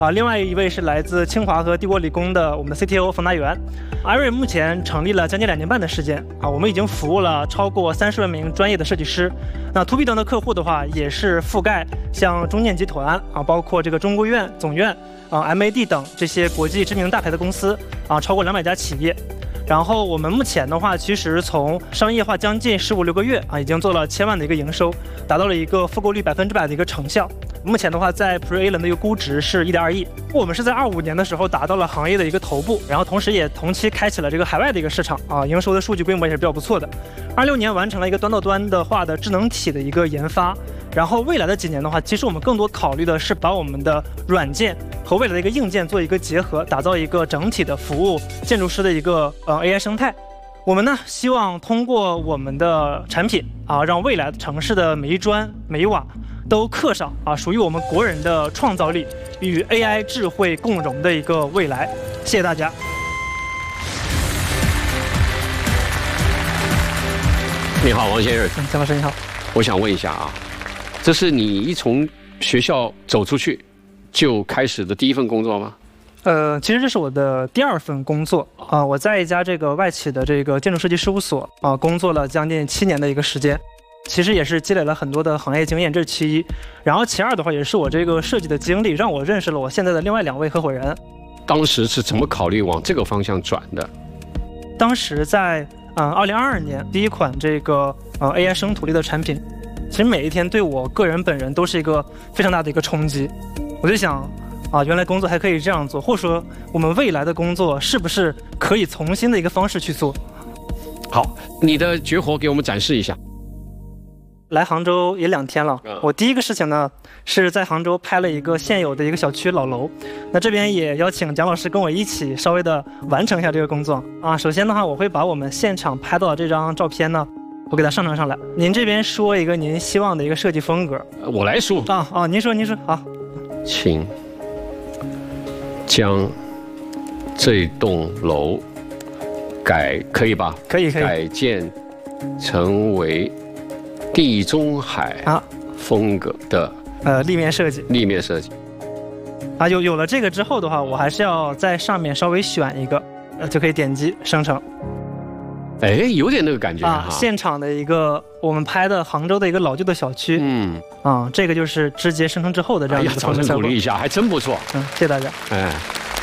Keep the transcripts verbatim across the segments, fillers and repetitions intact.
啊，另外一位是来自清华和帝国理工的我们的 C T O 冯达元。艾瑞目前成立了将近两年半的时间啊，我们已经服务了超过三十万名专业的设计师。那 to B 端的客户的话，也是覆盖像中建集团啊，包括这个中国院、总院啊、M A D 等这些国际知名大牌的公司啊，超过两百家企业。然后我们目前的话，其实从商业化将近十五六个月啊，已经做了千万的一个营收，达到了一个复购率百分之百的一个成效。目前的话，在 Pre-A 轮的一个估值是一点二亿。我们是在二五年的时候达到了行业的一个头部，然后同时也同期开启了这个海外的一个市场啊，营收的数据规模也是比较不错的。二六年完成了一个端到端的话的智能体的一个研发，然后未来的几年的话，其实我们更多考虑的是把我们的软件和未来的一个硬件做一个结合，打造一个整体的服务建筑师的一个呃 A I 生态。我们呢，希望通过我们的产品啊，让未来城市的每一砖每一瓦都刻上啊属于我们国人的创造力与 A I 智慧共融的一个未来。谢谢大家。 你好，王先生。 嗯，江老师你好。 我想问一下啊，这是你一从学校走出去就开始的第一份工作吗？ 呃，其实这是我的第二份工作啊、呃，我在一家这个外企的这个建筑设计事务所啊、呃、工作了将近七年的一个时间，其实也是积累了很多的行业经验，这是其一。然后其二的话，也是我这个设计的经历，让我认识了我现在的另外两位合伙人。 当时是怎么考虑往这个方向转的？ 当时在嗯二零二二年第一款这个呃 A I 生图类的产品，其实每一天对我个人本人都是一个非常大的一个冲击。我就想。啊，原来工作还可以这样做，或者说我们未来的工作是不是可以从新的一个方式去做？ 好，你的绝活给我们展示一下。 来杭州也两天了，我第一个事情呢是在杭州拍了一个现有的一个小区老楼，那这边也邀请蒋老师跟我一起稍微的完成一下这个工作啊。首先的话，我会把我们现场拍到的这张照片呢，我给它上传上来。您这边说一个您希望的一个设计风格， 我来说啊啊，您说您说好， 请。将这栋楼改可以吧？ 可以可以改建成为地中海啊风格的呃立面设计。 立面设计啊，有有了这个之后的话，我还是要在上面稍微选一个，呃，就可以点击生成。 哎，有点那个感觉啊！现场的一个我们拍的杭州的一个老旧的小区，嗯，啊，这个就是直接生成之后的这样一个风格效果。 掌声鼓励一下，还真不错。 嗯，谢谢大家。 哎，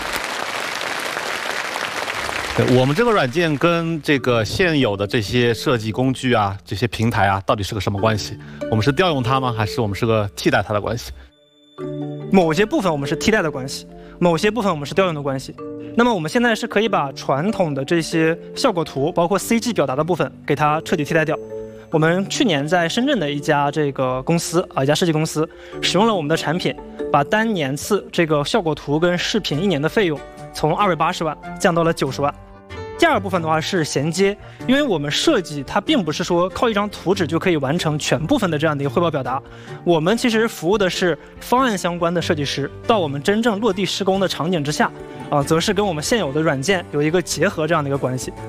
我们这个软件跟这个现有的这些设计工具啊、这些平台啊，到底是个什么关系？我们是调用它吗？还是我们是个替代它的关系？ 某些部分我们是替代的关系，某些部分我们是调用的关系。那么我们现在是可以把传统的这些效果图，包括 C G 表达的部分，给它彻底替代掉。我们去年在深圳的一家这个公司啊，一家设计公司，使用了我们的产品，把单年次这个效果图跟视频一年的费用从二百八十万降到了九十万。第二部分的话是衔接，因为我们设计它并不是说靠一张图纸就可以完成全部分的这样的一个汇报表达，我们其实服务的是方案相关的设计师，到我们真正落地施工的场景之下，啊，则是跟我们现有的软件有一个结合这样的一个关系。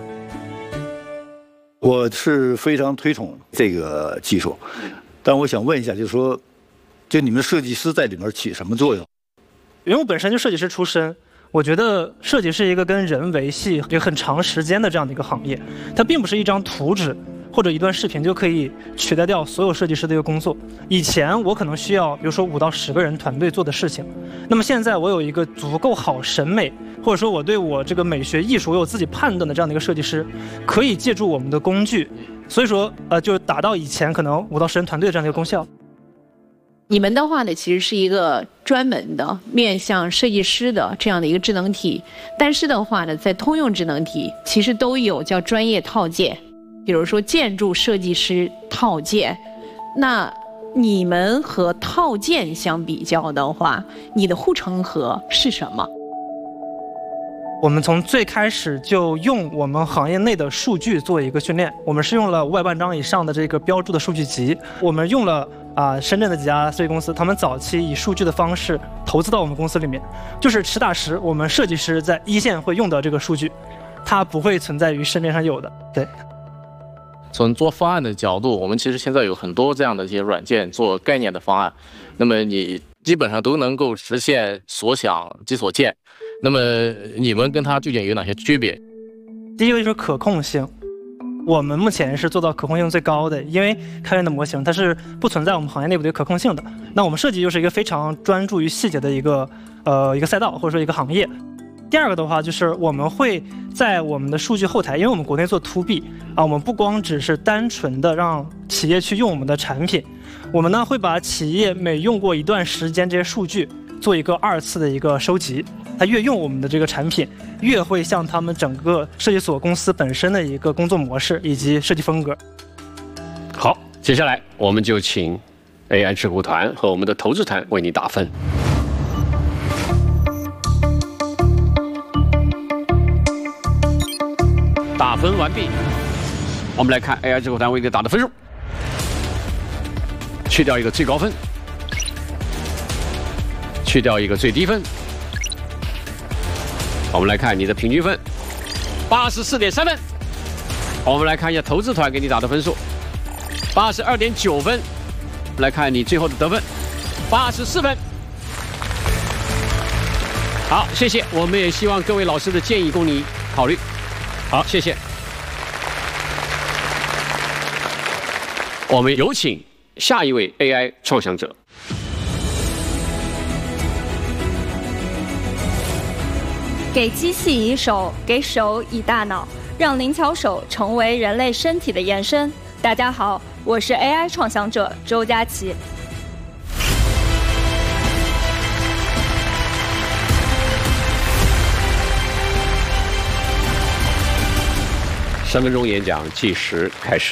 我是非常推崇这个技术，但我想问一下，就是说，就你们设计师在里面起什么作用？ 因为我本身就设计师出身。我觉得设计是一个跟人维系有很长时间的这样的一个行业，它并不是一张图纸或者一段视频就可以取代掉所有设计师的一个工作。以前我可能需要比如说五到十个人团队做的事情，那么现在我有一个足够好审美，或者说我对我这个美学艺术我有自己判断的这样的一个设计师，可以借助我们的工具，所以说呃就达到以前可能五到十人团队的这样的一个功效。 你们的话呢，其实是一个专门的面向设计师的这样的一个智能体，但是的话呢，在通用智能体其实都有叫专业套件，比如说建筑设计师套件。那你们和套件相比较的话，你的护城河是什么？ 我们从最开始就用我们行业内的数据做一个训练，我们是用了五百万张以上的这个标注的数据集，我们用了啊、呃、深圳的几家设计公司，他们早期以数据的方式投资到我们公司里面，就是实打实我们设计师在一线会用的这个数据，它不会存在于市面上有的。对。 从做方案的角度，我们其实现在有很多这样的一些软件做概念的方案，那么你基本上都能够实现所想即所见。那么你们跟它究竟有哪些区别？ 第一个就是可控性，我们目前是做到可控性最高的，因为开源的模型它是不存在我们行业内部的可控性的。那我们设计就是一个非常专注于细节的一个呃一个赛道或者说一个行业。第二个的话就是我们会在我们的数据后台，因为我们国内做 to B 啊，我们不光只是单纯的让企业去用我们的产品，我们呢会把企业每用过一段时间这些数据做一个二次的一个收集，它越用我们的这个产品，越会像他们整个设计所公司本身的一个工作模式以及设计风格。 好，接下来我们就请 A I 智库团和我们的投资团为你打分。打分完毕，我们来看 A I 智库团为你打的分数，去掉一个最高分，去掉一个最低分，我们来看你的平均分，八十四点三分。我们来看一下投资团给你打的分数，八十二点九分。来看你最后的得分，八十四分。好，谢谢。我们也希望各位老师的建议供你考虑。好，谢谢。我们有请下一位 A I 创想者。 给机器以手，给手以大脑，让灵巧手成为人类身体的延伸。大家好，我是 A I 创想者周佳琪。 三分钟演讲计时开始。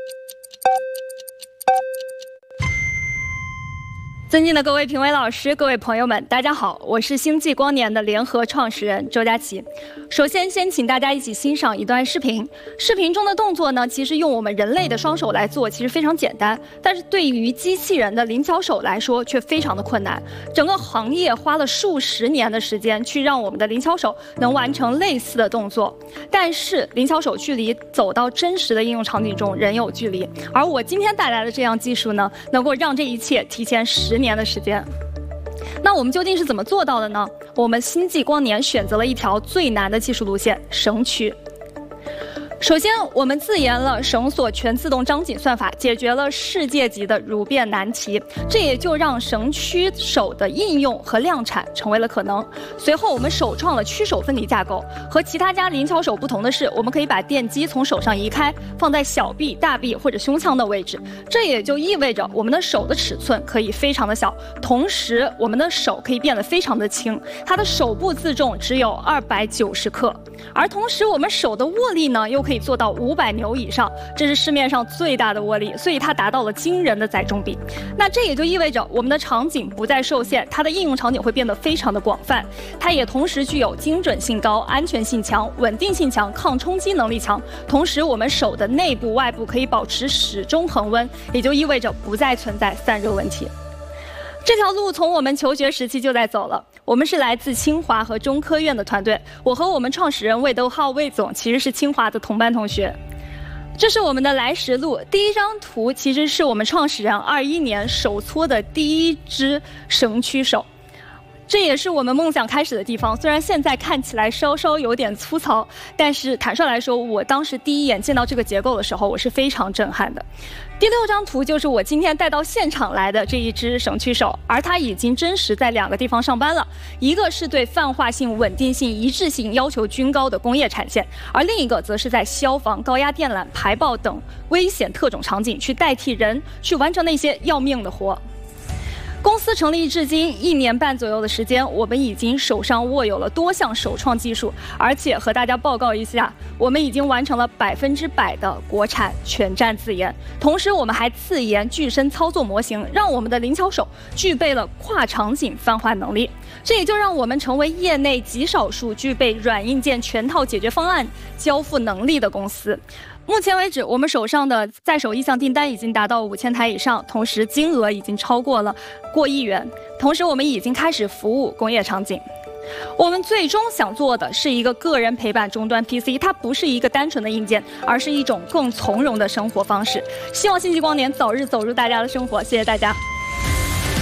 尊敬的各位评委老师、各位朋友们，大家好，我是星际光年的联合创始人周佳琪。首先，先请大家一起欣赏一段视频。视频中的动作呢，其实用我们人类的双手来做，其实非常简单，但是对于机器人的灵巧手来说，却非常的困难。整个行业花了数十年的时间，去让我们的灵巧手能完成类似的动作，但是灵巧手距离走到真实的应用场景中仍有距离。而我今天带来的这样技术呢，能够让这一切提前十年的时间。那我们究竟是怎么做到的呢？我们星际光年选择了一条最难的技术路线——绳区。首先，我们自研了绳索全自动张紧算法，解决了世界级的如变难题，这也就让绳区手的应用和量产成为了可能。随后，我们首创了曲手分离架构。和其他家灵巧手不同的是，我们可以把电机从手上移开，放在小臂、大臂或者胸腔的位置。这也就意味着我们的手的尺寸可以非常的小，同时我们的手可以变得非常的轻，它的手部自重只有二百九十克，而同时我们手的握力呢，又可以做到五百牛以上，这是市面上最大的握力，所以它达到了惊人的载重比。那这也就意味着我们的场景不再受限，它的应用场景会变得非常的广泛。它也同时具有精准性高、安全性强、稳定性强、抗冲击能力强。同时，我们手的内部、外部可以保持始终恒温，也就意味着不再存在散热问题。这条路从我们求学时期就在走了。我们是来自清华和中科院的团队，我和我们创始人魏德浩魏总其实是清华的同班同学。这是我们的来时路，第一张图其实是我们创始人二一年手搓的第一只绳曲手。这也是我们梦想开始的地方，虽然现在看起来稍稍有点粗糙，但是坦率来说，我当时第一眼见到这个结构的时候，我是非常震撼的。第六张图就是我今天带到现场来的这一只绳曲手，而它已经真实在两个地方上班了，一个是对泛化性、稳定性、一致性要求均高的工业产线，而另一个则是在消防、高压电缆、排爆等危险特种场景去代替人去完成那些要命的活。公司成立至今一年半左右的时间，我们已经手上握有了多项首创技术，而且和大家报告一下，我们已经完成了百分之百的国产全站自研。同时，我们还自研具身操作模型，让我们的灵巧手具备了跨场景泛化能力。这也就让我们成为业内极少数具备软硬件全套解决方案交付能力的公司。目前为止，我们手上的在手意向订单已经达到五千台以上，同时金额已经超过了过亿元。同时，我们已经开始服务工业场景。我们最终想做的是一个个人陪伴终端 P C， 它不是一个单纯的硬件，而是一种更从容的生活方式。希望星际光年早日走入大家的生活，谢谢大家。